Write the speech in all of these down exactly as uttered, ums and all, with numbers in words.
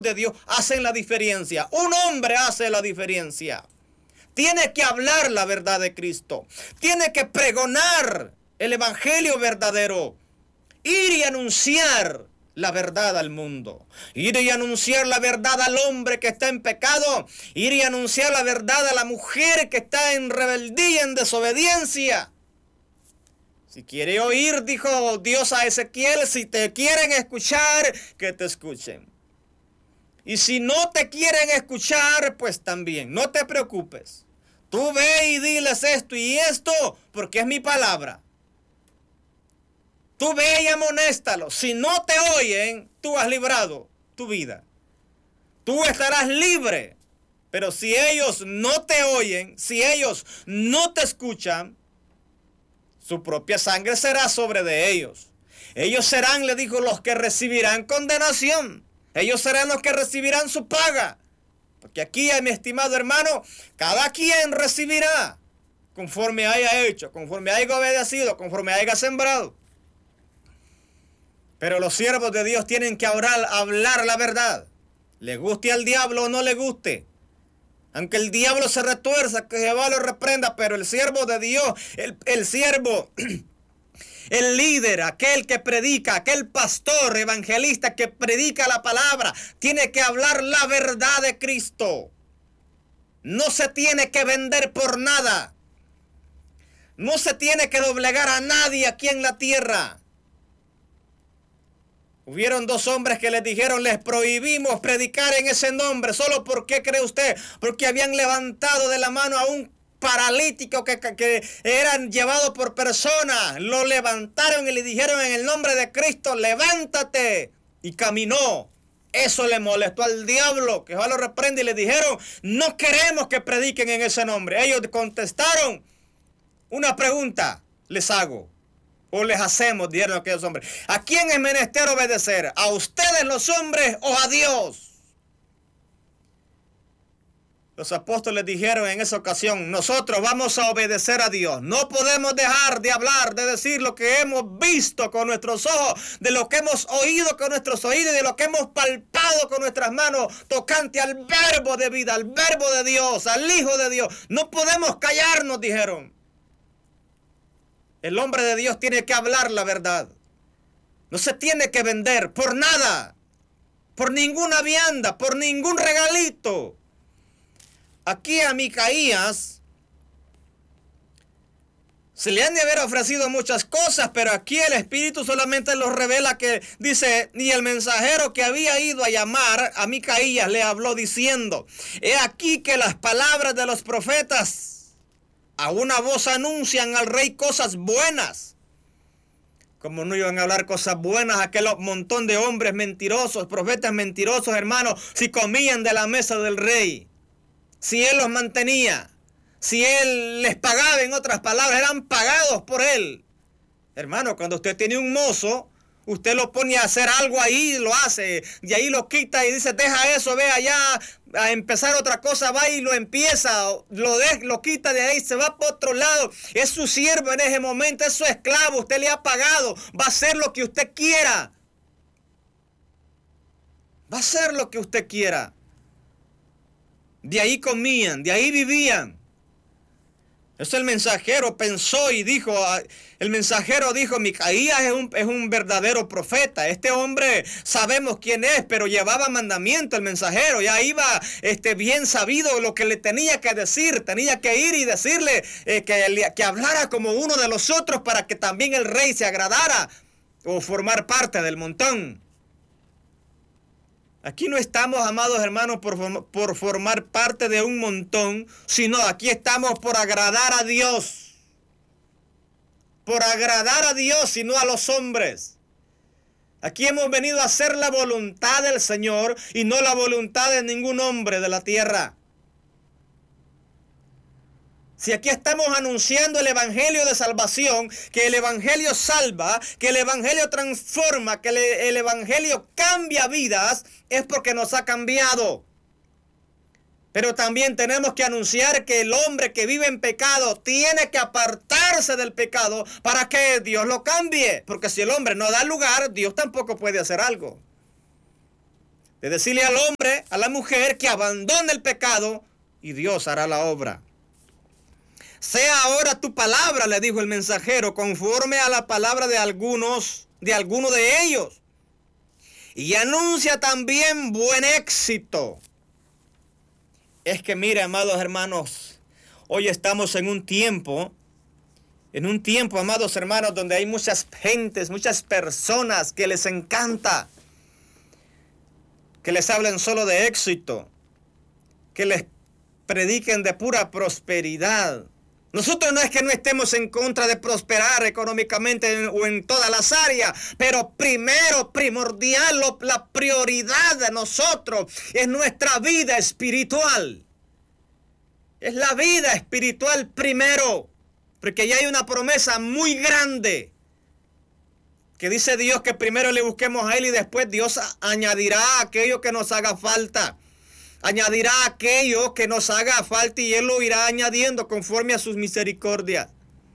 de Dios hacen la diferencia. Un hombre hace la diferencia. Tiene que hablar la verdad de Cristo. Tiene que pregonar el evangelio verdadero. Ir y anunciar la verdad al mundo. Ir y anunciar la verdad al hombre que está en pecado. Ir y anunciar la verdad a la mujer que está en rebeldía, en desobediencia. Si quiere oír, dijo Dios a Ezequiel, si te quieren escuchar, que te escuchen. Y si no te quieren escuchar, pues también, no te preocupes. Tú ve y diles esto y esto, porque es mi palabra. Tú ve y amonéstalos. Si no te oyen, tú has librado tu vida. Tú estarás libre. Pero si ellos no te oyen, si ellos no te escuchan, su propia sangre será sobre de ellos. Ellos serán, le dijo, los que recibirán condenación. Ellos serán los que recibirán su paga. Porque aquí, mi estimado hermano, cada quien recibirá conforme haya hecho, conforme haya obedecido, conforme haya sembrado. Pero los siervos de Dios tienen que orar, hablar la verdad. Le guste al diablo o no le guste. Aunque el diablo se retuerza, que Jehová lo reprenda, pero el siervo de Dios, el, el siervo, el líder, aquel que predica, aquel pastor evangelista que predica la palabra, tiene que hablar la verdad de Cristo. No se tiene que vender por nada. No se tiene que doblegar a nadie aquí en la tierra. Hubieron dos hombres que les dijeron, les prohibimos predicar en ese nombre. ¿Solo por qué cree usted? Porque habían levantado de la mano a un paralítico que, que, que eran llevados por personas. Lo levantaron y le dijeron en el nombre de Cristo, levántate. Y caminó. Eso le molestó al diablo, que Jehová lo reprende, y le dijeron, no queremos que prediquen en ese nombre. Ellos contestaron, una pregunta les hago. O les hacemos, dijeron aquellos hombres. ¿A quién es menester obedecer? ¿A ustedes los hombres o a Dios? Los apóstoles dijeron en esa ocasión, nosotros vamos a obedecer a Dios. No podemos dejar de hablar, de decir lo que hemos visto con nuestros ojos, de lo que hemos oído con nuestros oídos, de lo que hemos palpado con nuestras manos, tocante al verbo de vida, al verbo de Dios, al Hijo de Dios. No podemos callarnos, dijeron. El hombre de Dios tiene que hablar la verdad. No se tiene que vender por nada, por ninguna vianda, por ningún regalito. Aquí a Micaías se le han de haber ofrecido muchas cosas, pero aquí el Espíritu solamente nos revela que dice, ni el mensajero que había ido a llamar a Micaías le habló diciendo, he aquí que las palabras de los profetas a una voz anuncian al rey cosas buenas. Como no iban a hablar cosas buenas aquel montón de hombres mentirosos, profetas mentirosos, hermanos, si comían de la mesa del rey, si él los mantenía, si él les pagaba, en otras palabras, eran pagados por él. Hermano, cuando usted tiene un mozo, usted lo pone a hacer algo ahí, lo hace, y ahí lo quita y dice, deja eso, ve allá a empezar otra cosa, va y lo empieza, lo, de, lo quita de ahí, se va por otro lado. Es su siervo en ese momento, es su esclavo, usted le ha pagado, va a hacer lo que usted quiera. Va a hacer lo que usted quiera. De ahí comían, de ahí vivían. Eso el mensajero pensó y dijo, el mensajero dijo, Micaías es un, es un verdadero profeta. Este hombre sabemos quién es, pero llevaba mandamiento el mensajero. Ya iba este, bien sabido lo que le tenía que decir. Tenía que ir y decirle eh, que, que hablara como uno de los otros para que también el rey se agradara o formar parte del montón. Aquí no estamos, amados hermanos, por, por formar parte de un montón, sino aquí estamos por agradar a Dios. Por agradar a Dios y no a los hombres. Aquí hemos venido a hacer la voluntad del Señor y no la voluntad de ningún hombre de la tierra. Si aquí estamos anunciando el evangelio de salvación, que el evangelio salva, que el evangelio transforma, que el, el evangelio cambia vidas, es porque nos ha cambiado. Pero también tenemos que anunciar que el hombre que vive en pecado tiene que apartarse del pecado para que Dios lo cambie. Porque si el hombre no da lugar, Dios tampoco puede hacer algo. de decirle al hombre, a la mujer, que abandone el pecado y Dios hará la obra. Sea ahora tu palabra, le dijo el mensajero, conforme a la palabra de algunos, de alguno de ellos. Y anuncia también buen éxito. Es que mire, amados hermanos, hoy estamos en un tiempo, en un tiempo, amados hermanos, donde hay muchas gentes, muchas personas que les encanta que les hablen solo de éxito, que les prediquen de pura prosperidad. Nosotros no es que no estemos en contra de prosperar económicamente o en todas las áreas, pero primero, primordial, la prioridad de nosotros es nuestra vida espiritual. Es la vida espiritual primero, porque ya hay una promesa muy grande que dice Dios que primero le busquemos a Él y después Dios añadirá aquello que nos haga falta. Añadirá aquello que nos haga falta y Él lo irá añadiendo conforme a sus misericordias.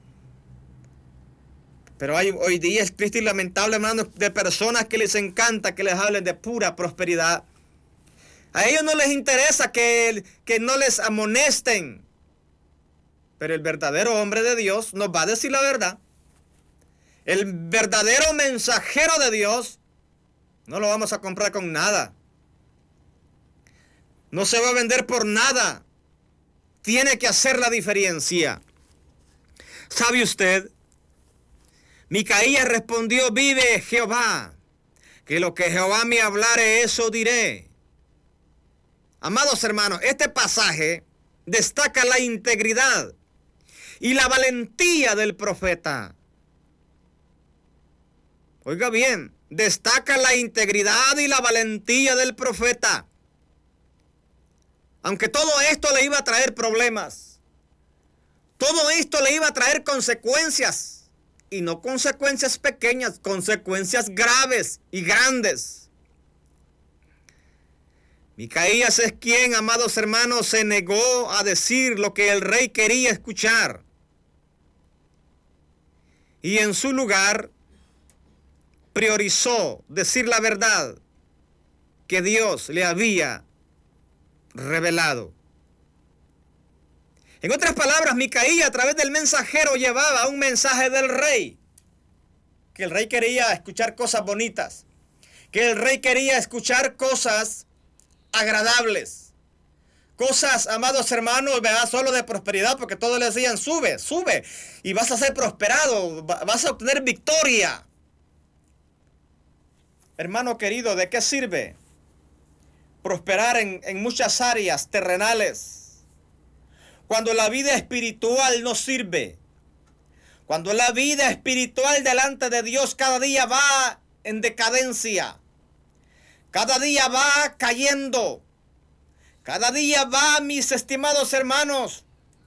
Pero hay, hoy día es triste y lamentable, hermano, de personas que les encanta que les hablen de pura prosperidad. A ellos no les interesa que, que no les amonesten. Pero el verdadero hombre de Dios nos va a decir la verdad. El verdadero mensajero de Dios no lo vamos a comprar con nada. No se va a vender por nada. Tiene que hacer la diferencia. ¿Sabe usted? Micaías respondió, vive Jehová, que lo que Jehová me hablare, eso diré. Amados hermanos, este pasaje destaca la integridad y la valentía del profeta. Oiga bien, destaca la integridad y la valentía del profeta. Aunque todo esto le iba a traer problemas, todo esto le iba a traer consecuencias, y no consecuencias pequeñas, consecuencias graves y grandes. Micaías es quien, amados hermanos, se negó a decir lo que el rey quería escuchar. Y en su lugar priorizó decir la verdad que Dios le había revelado. En otras palabras, Micaías a través del mensajero llevaba un mensaje del rey, que el rey quería escuchar cosas bonitas, que el rey quería escuchar cosas agradables, cosas, amados hermanos, ¿verdad? Solo de prosperidad, porque todos le decían, sube, sube, y vas a ser prosperado, vas a obtener victoria. Hermano querido, ¿de qué sirve prosperar en, en muchas áreas terrenales cuando la vida espiritual no sirve? Cuando la vida espiritual delante de Dios cada día va en decadencia, cada día va cayendo, cada día va, mis estimados hermanos,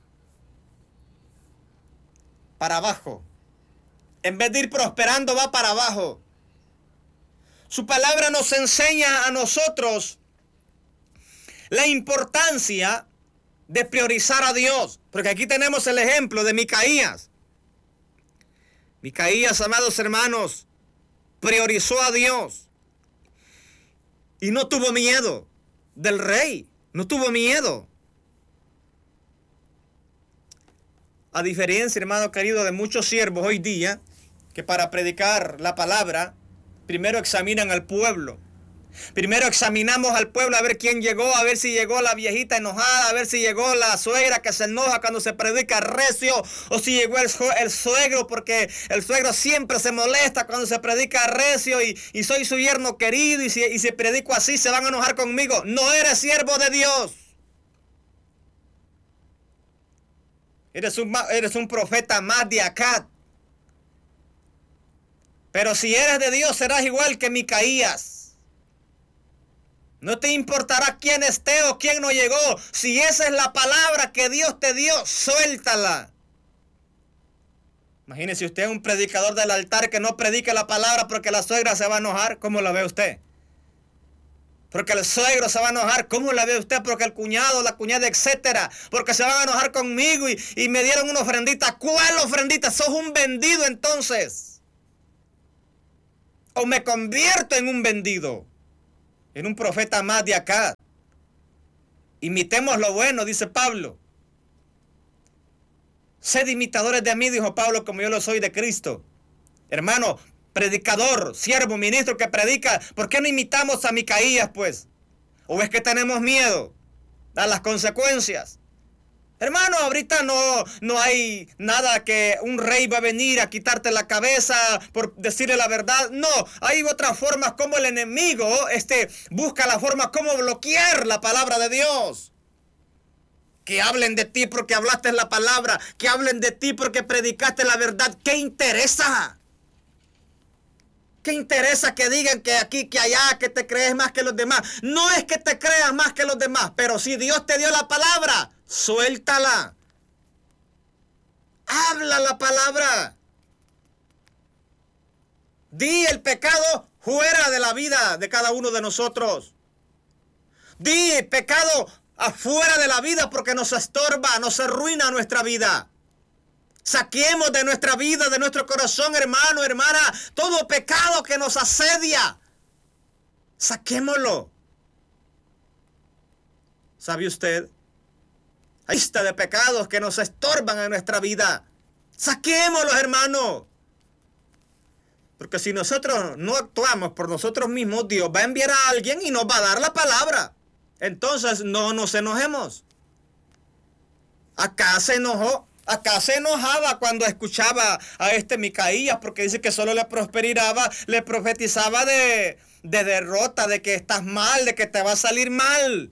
para abajo. En vez de ir prosperando, va para abajo. Su palabra nos enseña a nosotros la importancia de priorizar a Dios. Porque aquí tenemos el ejemplo de Micaías. Micaías, amados hermanos, priorizó a Dios. Y no tuvo miedo del rey. No tuvo miedo. A diferencia, hermano querido, de muchos siervos hoy día, que para predicar la palabra, primero examinan al pueblo. Primero examinamos al pueblo a ver quién llegó, a ver si llegó la viejita enojada, a ver si llegó la suegra que se enoja cuando se predica recio, o si llegó el, el suegro, porque el suegro siempre se molesta cuando se predica recio y, y soy su yerno querido y si, y si predico así se van a enojar conmigo. No eres siervo de Dios. Eres un, eres un profeta más de acá. Pero si eres de Dios serás igual que Micaías. No te importará quién esté o quién no llegó. Si esa es la palabra que Dios te dio, suéltala. Imagínese usted un predicador del altar que no predique la palabra porque la suegra se va a enojar. ¿Cómo la ve usted? Porque el suegro se va a enojar. ¿Cómo la ve usted? Porque el cuñado, la cuñada, etcétera. Porque se van a enojar conmigo y, y me dieron una ofrendita. ¿Cuál ofrendita? Sos un vendido entonces. O me convierto en un vendido. en un profeta más de acá. Imitemos lo bueno, dice Pablo. Sed imitadores de mí, dijo Pablo, como yo lo soy de Cristo. Hermano, predicador, siervo, ministro que predica, ¿por qué no imitamos a Micaías, pues? ¿O es que tenemos miedo a las consecuencias? Hermano, ahorita no, no hay nada que un rey va a venir a quitarte la cabeza por decirle la verdad. No, hay otras formas como el enemigo este, busca la forma como bloquear la palabra de Dios. Que hablen de ti porque hablaste la palabra, que hablen de ti porque predicaste la verdad. ¿Qué interesa? ¿Qué interesa que digan que aquí, que allá, que te crees más que los demás? No es que te creas más que los demás, pero si Dios te dio la palabra, suéltala. Habla la palabra. Di el pecado fuera de la vida de cada uno de nosotros. Di el pecado afuera de la vida porque nos estorba, nos arruina nuestra vida. Saquemos de nuestra vida, de nuestro corazón, hermano, hermana, todo pecado que nos asedia. Saquémoslo. ¿Sabe usted? Hay lista de pecados que nos estorban en nuestra vida. Saquémoslos, hermano. Porque si nosotros no actuamos por nosotros mismos, Dios va a enviar a alguien y nos va a dar la palabra. Entonces no nos enojemos. Acá se enojó. Acá se enojaba cuando escuchaba a este Micaías porque dice que solo le prosperaba, le profetizaba de, de derrota, de que estás mal, de que te va a salir mal.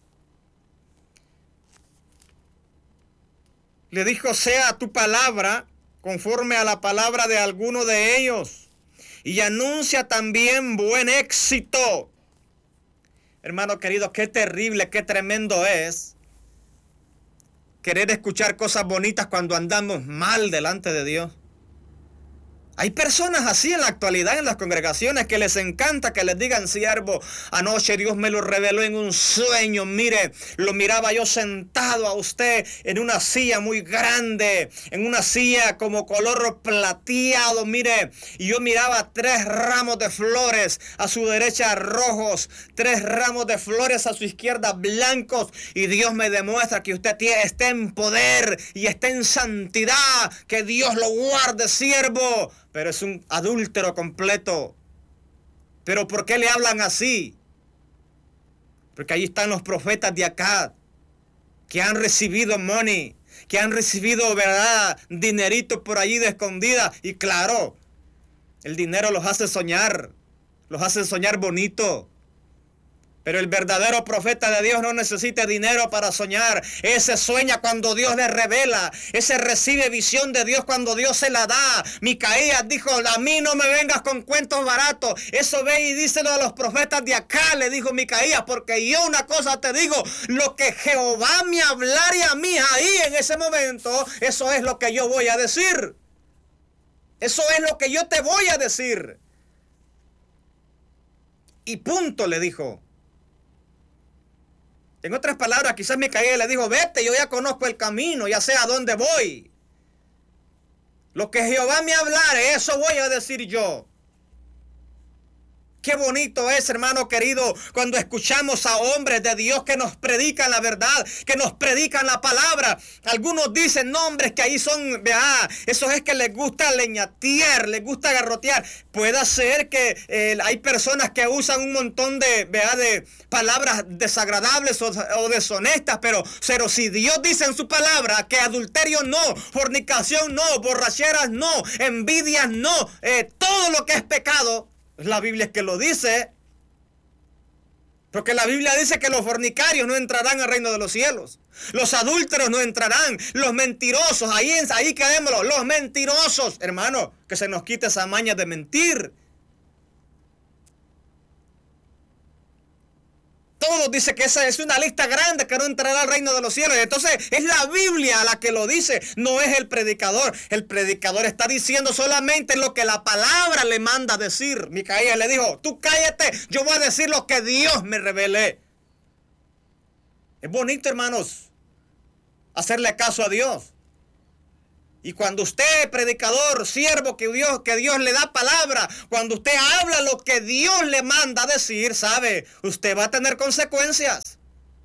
Le dijo, sea tu palabra conforme a la palabra de alguno de ellos y anuncia también buen éxito. Hermano querido, qué terrible, qué tremendo es querer escuchar cosas bonitas cuando andamos mal delante de Dios. Hay personas así en la actualidad en las congregaciones que les encanta que les digan, siervo, anoche Dios me lo reveló en un sueño. Mire, lo miraba yo sentado a usted en una silla muy grande, en una silla como color plateado, mire, y yo miraba tres ramos de flores a su derecha rojos, tres ramos de flores a su izquierda blancos, y Dios me demuestra que usted tiene, está en poder y está en santidad, que Dios lo guarde, siervo. Pero es un adúltero completo. ¿Pero por qué le hablan así? Porque ahí están los profetas de acá, que han recibido money, que han recibido, ¿verdad?, dinerito por allí de escondida. Y claro, el dinero los hace soñar, los hace soñar bonito. Pero el verdadero profeta de Dios no necesita dinero para soñar. Ese sueña cuando Dios le revela. Ese recibe visión de Dios cuando Dios se la da. Micaías dijo, a mí no me vengas con cuentos baratos. Eso ve y díselo a los profetas de acá, le dijo Micaías, porque yo una cosa te digo, lo que Jehová me hablare a mí ahí en ese momento, eso es lo que yo voy a decir. Eso es lo que yo te voy a decir. Y punto, le dijo. En otras palabras, quizás Micaías le dijo, vete, yo ya conozco el camino, ya sé a dónde voy. Lo que Jehová me hablare, eso voy a decir yo. Qué bonito es, hermano querido, cuando escuchamos a hombres de Dios que nos predican la verdad, que nos predican la palabra. Algunos dicen nombres que ahí son, vea, eso es que les gusta leñatear, les gusta garrotear. Puede ser que eh, hay personas que usan un montón de, vea, de palabras desagradables o, o deshonestas, pero, pero si Dios dice en su palabra que adulterio no, fornicación no, borracheras no, envidias no, eh, todo lo que es pecado, la Biblia es que lo dice. Porque la Biblia dice que los fornicarios no entrarán al reino de los cielos. Los adúlteros no entrarán. Los mentirosos, ahí, ahí quedémoslo. Los mentirosos, hermano, que se nos quite esa maña de mentir. Todos dicen que esa es una lista grande que no entrará al reino de los cielos. Entonces es la Biblia la que lo dice, no es el predicador. El predicador está diciendo solamente lo que la palabra le manda decir. Micaías le dijo, tú cállate, yo voy a decir lo que Dios me revele. Es bonito, hermanos, hacerle caso a Dios. Y cuando usted, predicador, siervo, que Dios, que Dios le da palabra, cuando usted habla lo que Dios le manda a decir, sabe, usted va a tener consecuencias.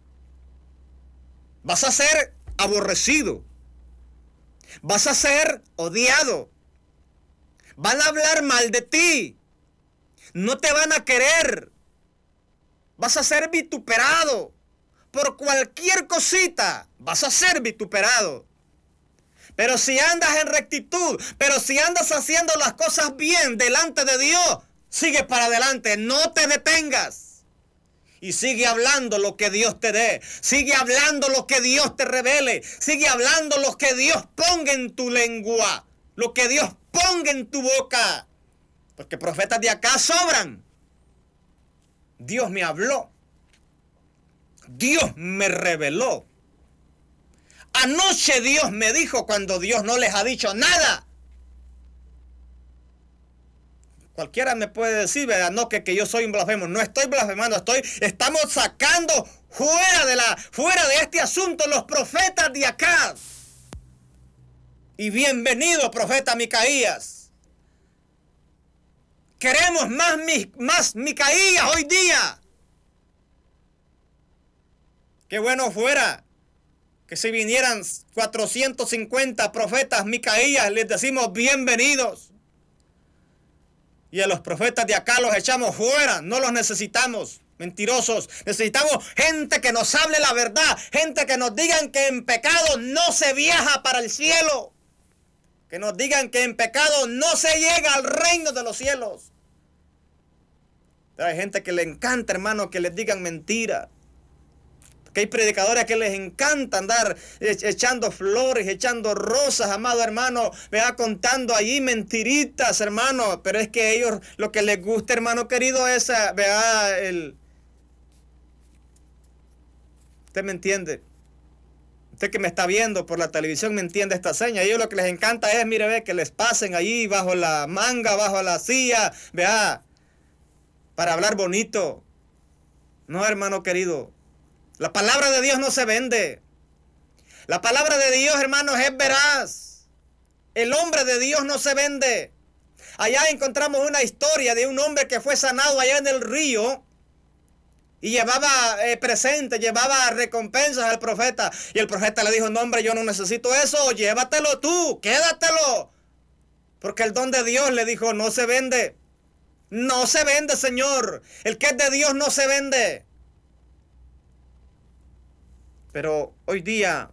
Vas a ser aborrecido. Vas a ser odiado. Van a hablar mal de ti. No te van a querer. Vas a ser vituperado. Por cualquier cosita vas a ser vituperado. Pero si andas en rectitud, pero si andas haciendo las cosas bien delante de Dios, sigue para adelante, no te detengas. Y sigue hablando lo que Dios te dé, sigue hablando lo que Dios te revele, sigue hablando lo que Dios ponga en tu lengua, lo que Dios ponga en tu boca. Porque profetas de acá sobran. Dios me habló. Dios me reveló. Anoche Dios me dijo cuando Dios no les ha dicho nada. Cualquiera me puede decir, ¿verdad? No, que, que yo soy un blasfemo. No estoy blasfemando, estoy, estamos sacando fuera de la, fuera de este asunto los profetas de acá. Y bienvenido, profeta Micaías. Queremos más, más Micaías hoy día. Qué bueno fuera que si vinieran cuatrocientos cincuenta profetas Micaías, les decimos bienvenidos. Y a los profetas de acá los echamos fuera, no los necesitamos, mentirosos. Necesitamos gente que nos hable la verdad, gente que nos digan que en pecado no se viaja para el cielo. Que nos digan que en pecado no se llega al reino de los cielos. Pero hay gente que le encanta, hermano, que les digan mentira. Que hay predicadores que les encanta andar echando flores, echando rosas, amado hermano, vea, contando allí mentiritas, hermano. Pero es que a ellos lo que les gusta, hermano querido, es, vea, el... Usted me entiende. Usted que me está viendo por la televisión me entiende esta seña. A ellos lo que les encanta es, mire, ve, que les pasen allí bajo la manga, bajo la silla, vea, para hablar bonito. No, hermano querido. La palabra de Dios no se vende. La palabra de Dios, hermanos, es veraz. El hombre de Dios no se vende. Allá encontramos una historia de un hombre que fue sanado allá en el río y llevaba eh, presente, llevaba recompensas al profeta. Y el profeta le dijo, no, hombre, yo no necesito eso, llévatelo tú, quédatelo. Porque el don de Dios, le dijo, no se vende. No se vende, Señor. El que es de Dios no se vende. Pero hoy día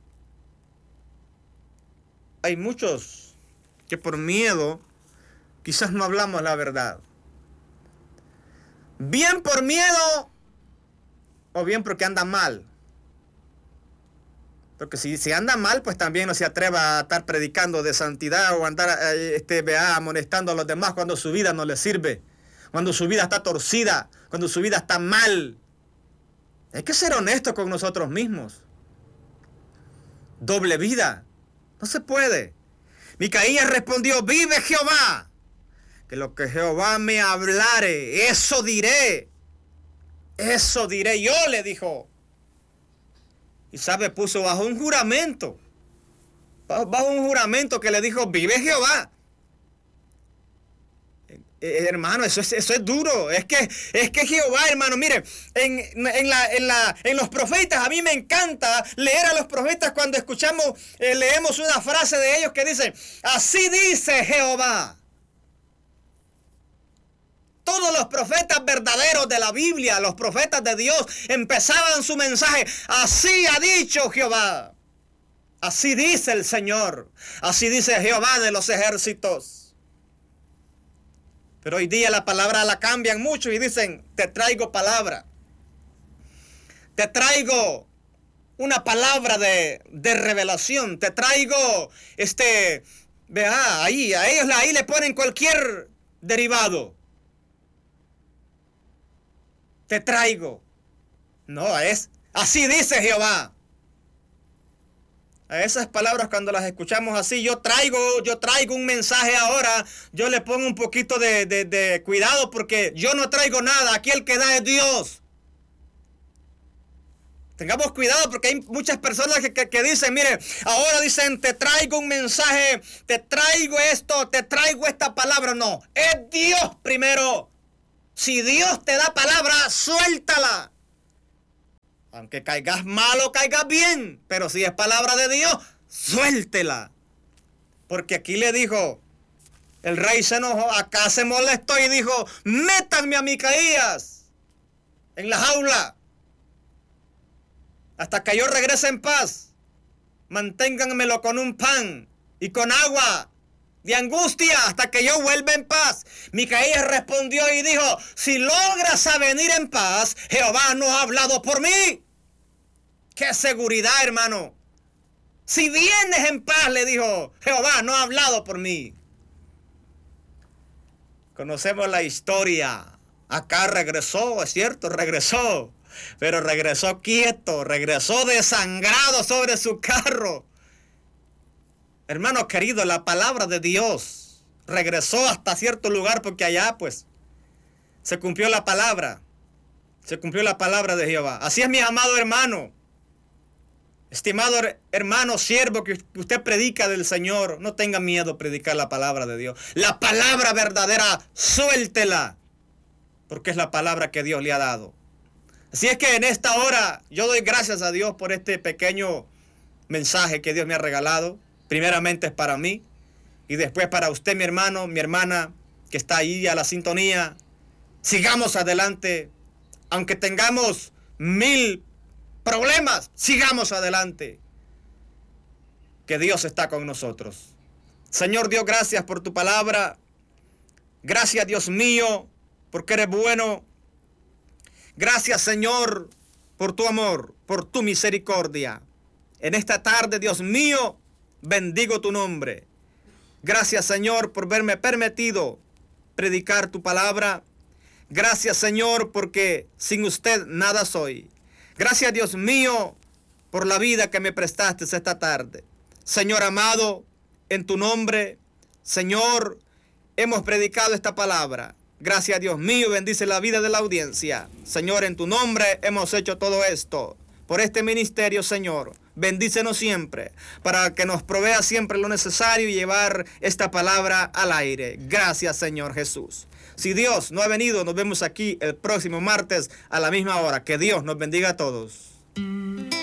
hay muchos que por miedo quizás no hablamos la verdad. Bien por miedo o bien porque anda mal. Porque si, si anda mal, pues también no se atreva a estar predicando de santidad o andar este, vea, amonestando a los demás cuando su vida no le sirve. Cuando su vida está torcida, cuando su vida está mal. Hay que ser honesto con nosotros mismos. Doble vida. No se puede. Micaías respondió, vive Jehová, que lo que Jehová me hablare, eso diré. Eso diré yo, le dijo. Y sabe, puso bajo un juramento. Bajo, bajo un juramento que le dijo, vive Jehová. Eh, hermano, eso es, eso es duro. Es que, es que Jehová, hermano, mire, en, en, la, en, la, en los profetas, a mí me encanta leer a los profetas cuando escuchamos, eh, leemos una frase de ellos que dice, así dice Jehová. Todos los profetas verdaderos de la Biblia, los profetas de Dios, empezaban su mensaje, así ha dicho Jehová. Así dice el Señor. Así dice Jehová de los ejércitos. Pero hoy día la palabra la cambian mucho y dicen, te traigo palabra. Te traigo una palabra de, de revelación. Te traigo, este, vea, ahí, a ellos ahí le ponen cualquier derivado. Te traigo. No, es, así dice Jehová. A esas palabras cuando las escuchamos así, yo traigo, yo traigo un mensaje ahora, yo le pongo un poquito de, de, de cuidado porque yo no traigo nada, aquí el que da es Dios. Tengamos cuidado porque hay muchas personas que, que, que dicen, mire, ahora dicen, te traigo un mensaje, te traigo esto, te traigo esta palabra. No, es Dios primero. Si Dios te da palabra, suéltala. Aunque caigas mal o caigas bien, pero si es palabra de Dios, suéltela. Porque aquí le dijo, el rey se enojó, acá se molestó y dijo, métanme a Micaías en la jaula hasta que yo regrese en paz. Manténganmelo con un pan y con agua de angustia hasta que yo vuelva en paz. Micaías respondió y dijo, si logras a venir en paz, Jehová no ha hablado por mí. ¡Qué seguridad, hermano! Si vienes en paz, le dijo, Jehová no ha hablado por mí. Conocemos la historia. Acá regresó, es cierto, regresó. Pero regresó quieto, regresó desangrado sobre su carro. Hermano querido, la palabra de Dios regresó hasta cierto lugar porque allá pues se cumplió la palabra. Se cumplió la palabra de Jehová. Así es, mi amado hermano. Estimado hermano, siervo que usted predica del Señor, no tenga miedo a predicar la palabra de Dios. La palabra verdadera, suéltela, porque es la palabra que Dios le ha dado. Así es que en esta hora yo doy gracias a Dios por este pequeño mensaje que Dios me ha regalado. Primeramente es para mí y después para usted, mi hermano, mi hermana, que está ahí a la sintonía. Sigamos adelante, aunque tengamos mil problemas, sigamos adelante, que Dios está con nosotros. Señor Dios, gracias por tu palabra. Gracias, Dios mío, porque eres bueno. Gracias, Señor, por tu amor, por tu misericordia. En esta tarde, Dios mío, bendigo tu nombre. Gracias, Señor, por verme permitido predicar tu palabra. Gracias, Señor, porque sin usted nada soy. Gracias, Dios mío, por la vida que me prestaste esta tarde. Señor amado, en tu nombre, Señor, hemos predicado esta palabra. Gracias, Dios mío, bendice la vida de la audiencia. Señor, en tu nombre hemos hecho todo esto. Por este ministerio, Señor, bendícenos siempre, para que nos provea siempre lo necesario y llevar esta palabra al aire. Gracias, Señor Jesús. Si Dios no ha venido, nos vemos aquí el próximo martes a la misma hora. Que Dios nos bendiga a todos.